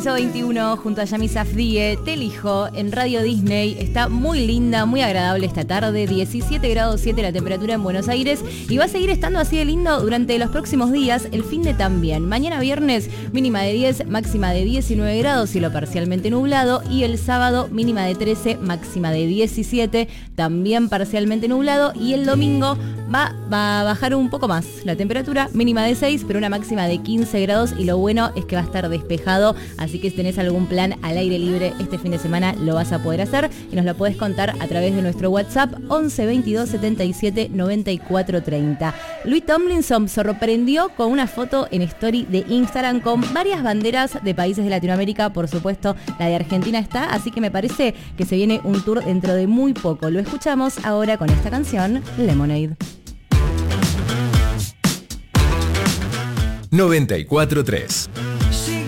Piso 21 junto a Yami Safdie, Te elijo en Radio Disney. Está muy linda, muy agradable esta tarde, 17 grados 7 la temperatura en Buenos Aires y va a seguir estando así de lindo durante los próximos días, el fin de también. Mañana viernes mínima de 10, máxima de 19 grados, cielo parcialmente nublado, y el sábado mínima de 13, máxima de 17, también parcialmente nublado, y el domingo va a bajar un poco más la temperatura, mínima de 6, pero una máxima de 15 grados, y lo bueno es que va a estar despejado, así que si tenés algún plan al aire libre este fin de semana lo vas a poder hacer y nos lo podés contar a través de nuestro WhatsApp 11 22 77 94 30. Louis Tomlinson sorprendió con una foto en story de Instagram con varias banderas de países de Latinoamérica, por supuesto la de Argentina está, así que me parece que se viene un tour dentro de muy poco. Lo escuchamos ahora con esta canción, Lemonade. 94.3